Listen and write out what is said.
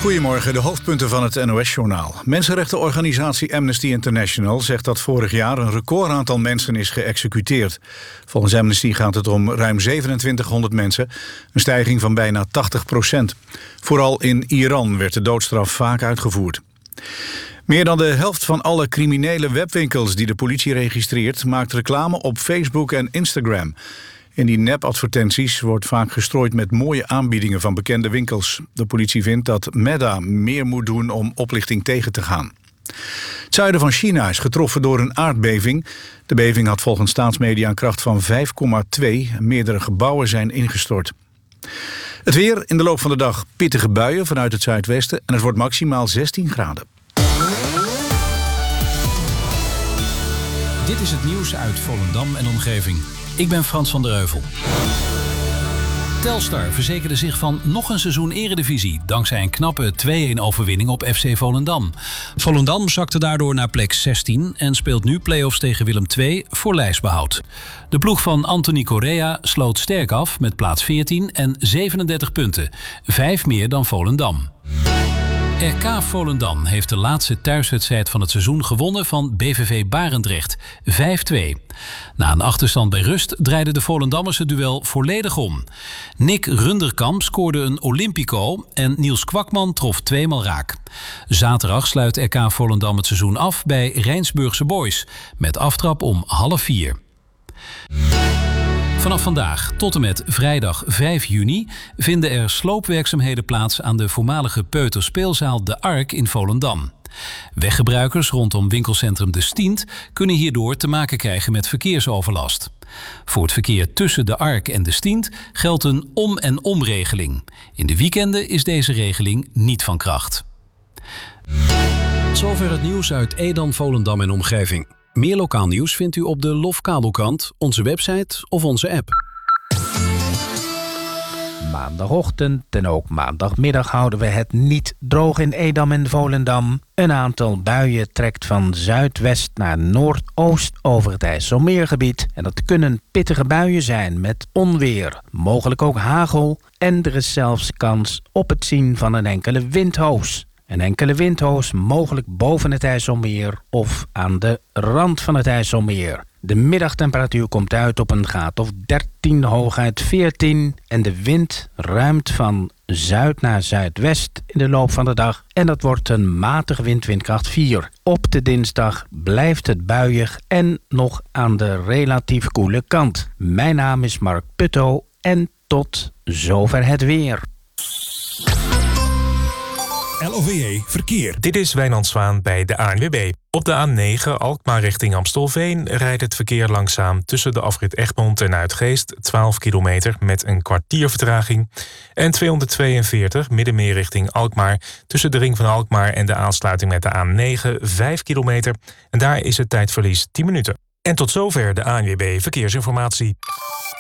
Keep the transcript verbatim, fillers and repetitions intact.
Goedemorgen, de hoofdpunten van het N O S-journaal. Mensenrechtenorganisatie Amnesty International zegt dat vorig jaar een recordaantal mensen is geëxecuteerd. Volgens Amnesty gaat het om ruim zevenentwintighonderd mensen, een stijging van bijna tachtig procent. Vooral in Iran werd de doodstraf vaak uitgevoerd. Meer dan de helft van alle criminele webwinkels die de politie registreert maakt reclame op Facebook en Instagram. In die nepadvertenties wordt vaak gestrooid met mooie aanbiedingen van bekende winkels. De politie vindt dat Meta meer moet doen om oplichting tegen te gaan. Het zuiden van China is getroffen door een aardbeving. De beving had volgens staatsmedia een kracht van vijf komma twee. Meerdere gebouwen zijn ingestort. Het weer in de loop van de dag pittige buien vanuit het zuidwesten en het wordt maximaal zestien graden. Dit is het nieuws uit Volendam en omgeving. Ik ben Frans van der Heuvel. Telstar verzekerde zich van nog een seizoen Eredivisie dankzij een knappe twee-een overwinning op F C Volendam. Volendam zakte daardoor naar plek zestien en speelt nu play-offs tegen Willem twee voor lijstbehoud. De ploeg van Anthony Correa sloot sterk af met plaats veertien en zevenendertig punten, vijf meer dan Volendam. R K Volendam heeft de laatste thuiswedstrijd van het seizoen gewonnen van B V V Barendrecht, vijf twee. Na een achterstand bij rust draaiden de Volendammers het duel volledig om. Nick Runderkamp scoorde een Olympico en Niels Kwakman trof tweemaal raak. Zaterdag sluit R K Volendam het seizoen af bij Rijnsburgse Boys, met aftrap om half vier. Vanaf vandaag tot en met vrijdag vijf juni vinden er sloopwerkzaamheden plaats aan de voormalige peuterspeelzaal De Ark in Volendam. Weggebruikers rondom winkelcentrum De Stient kunnen hierdoor te maken krijgen met verkeersoverlast. Voor het verkeer tussen De Ark en De Stient geldt een om- en omregeling. In de weekenden is deze regeling niet van kracht. Zover het nieuws uit Edam, Volendam en omgeving. Meer lokaal nieuws vindt u op de Lof Kabelkrant, onze website of onze app. Maandagochtend en ook maandagmiddag houden we het niet droog in Edam en Volendam. Een aantal buien trekt van zuidwest naar noordoost over het IJsselmeergebied. En dat kunnen pittige buien zijn met onweer, mogelijk ook hagel. En er is zelfs kans op het zien van een enkele windhoos. Een enkele windhoos mogelijk boven het IJsselmeer of aan de rand van het IJsselmeer. De middagtemperatuur komt uit op een graad of dertien, hooguit veertien. En de wind ruimt van zuid naar zuidwest in de loop van de dag. En dat wordt een matige wind, windkracht vier. Op de dinsdag blijft het buiig en nog aan de relatief koele kant. Mijn naam is Mark Putto en tot zover het weer. L O V E Verkeer. Dit is Wijnand Zwaan bij de A N W B. Op de A negen Alkmaar richting Amstelveen rijdt het verkeer langzaam tussen de afrit Egmond en Uitgeest, twaalf kilometer met een kwartier vertraging. En tweehonderdtweeënveertig Middenmeer richting Alkmaar tussen de ring van Alkmaar en de aansluiting met de A negen, vijf kilometer. En daar is het tijdverlies tien minuten. En tot zover de A N W B Verkeersinformatie.